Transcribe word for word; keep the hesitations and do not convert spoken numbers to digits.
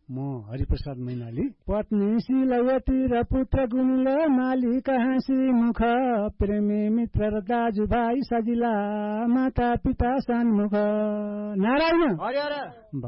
म हरिप्रसाद मैनाली। पत्नी शिलवती र पुत्र गुणिल मालिका हाँसी मुख प्रेमी मित्र र दाजुभाइ सजिला माता पिता सन्मुख नारायण।